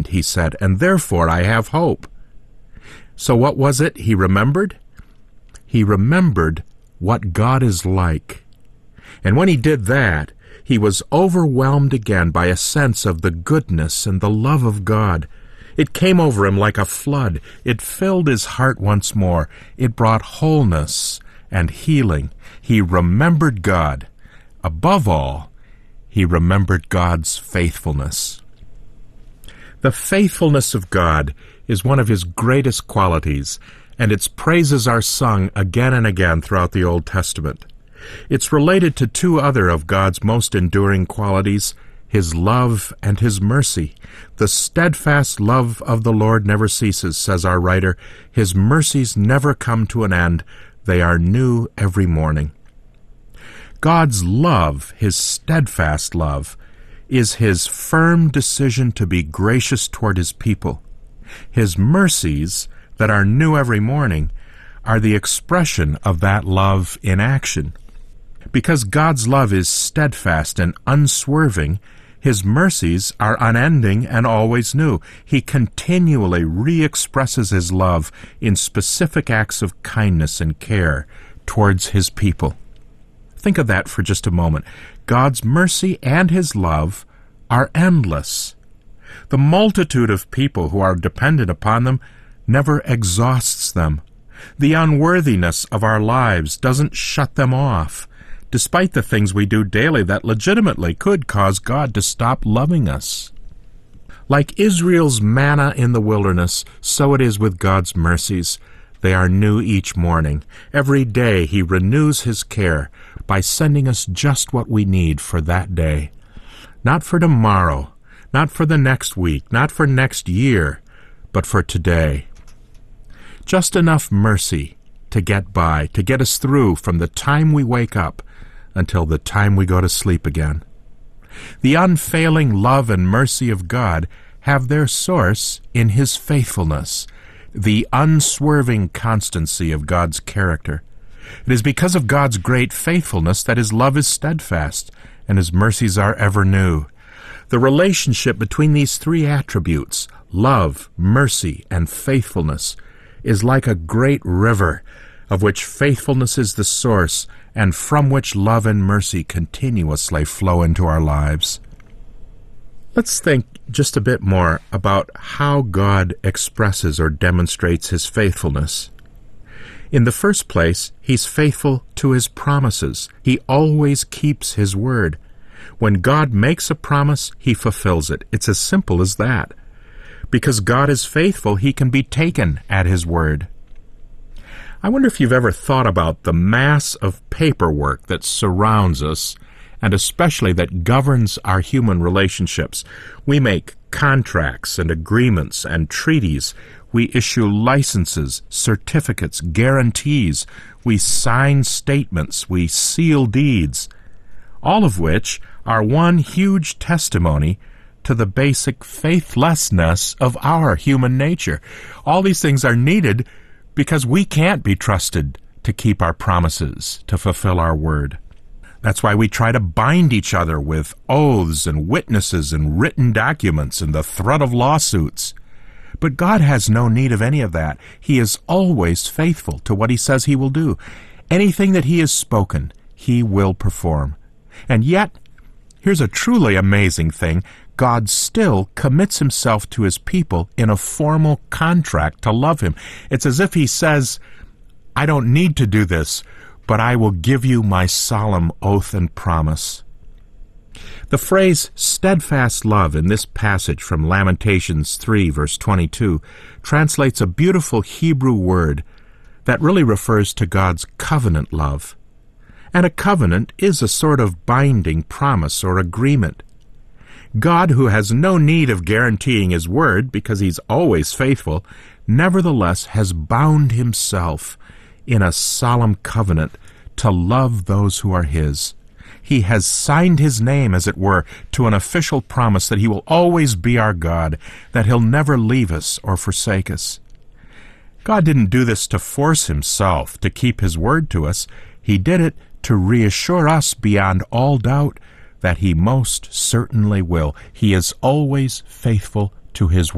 he said, and therefore I have hope. So what was it he remembered? He remembered what God is like. And when he did that, he was overwhelmed again by a sense of the goodness and the love of God. It came over him like a flood. It filled his heart once more. It brought wholeness and healing. He remembered God. Above all, he remembered God's faithfulness. The faithfulness of God is one of his greatest qualities, and its praises are sung again and again throughout the Old Testament. It's related to two other of God's most enduring qualities, his love and his mercy. The steadfast love of the Lord never ceases, says our writer. His mercies never come to an end. They are new every morning. God's love, his steadfast love, is his firm decision to be gracious toward his people. His mercies, that are new every morning, are the expression of that love in action. Because God's love is steadfast and unswerving, his mercies are unending and always new. He continually re-expresses his love in specific acts of kindness and care towards his people. Think of that for just a moment. God's mercy and his love are endless. The multitude of people who are dependent upon them never exhausts them. The unworthiness of our lives doesn't shut them off, despite the things we do daily that legitimately could cause God to stop loving us. Like Israel's manna in the wilderness, so it is with God's mercies. They are new each morning. Every day he renews his care by sending us just what we need for that day. Not for tomorrow, not for the next week, not for next year, but for today. Just enough mercy to get by, to get us through from the time we wake up until the time we go to sleep again. The unfailing love and mercy of God have their source in his faithfulness, the unswerving constancy of God's character. It is because of God's great faithfulness that his love is steadfast and his mercies are ever new. The relationship between these three attributes, love, mercy, and faithfulness, is like a great river, of which faithfulness is the source, and from which love and mercy continuously flow into our lives. Let's think just a bit more about how God expresses or demonstrates his faithfulness. In the first place, he's faithful to his promises. He always keeps his word. When God makes a promise, he fulfills it. It's as simple as that. Because God is faithful, he can be taken at his word. I wonder if you've ever thought about the mass of paperwork that surrounds us, and especially that governs our human relationships. We make contracts and agreements and treaties. We issue licenses, certificates, guarantees. We sign statements. We seal deeds. All of which are one huge testimony to the basic faithlessness of our human nature. All these things are needed because we can't be trusted to keep our promises, to fulfill our word. That's why we try to bind each other with oaths and witnesses and written documents and the threat of lawsuits. But God has no need of any of that. He is always faithful to what he says he will do. Anything that he has spoken, he will perform. And yet, here's a truly amazing thing. God still commits himself to his people in a formal contract to love him. It's as if he says, I don't need to do this, but I will give you my solemn oath and promise. The phrase steadfast love in this passage from Lamentations 3, verse 22, translates a beautiful Hebrew word that really refers to God's covenant love. And a covenant is a sort of binding promise or agreement. God, who has no need of guaranteeing his word because he's always faithful, nevertheless has bound himself in a solemn covenant to love those who are his. He has signed his name, as it were, to an official promise that he will always be our God, that he'll never leave us or forsake us. God didn't do this to force himself to keep his word to us. He did it to reassure us beyond all doubt that he most certainly will. He is always faithful to his word.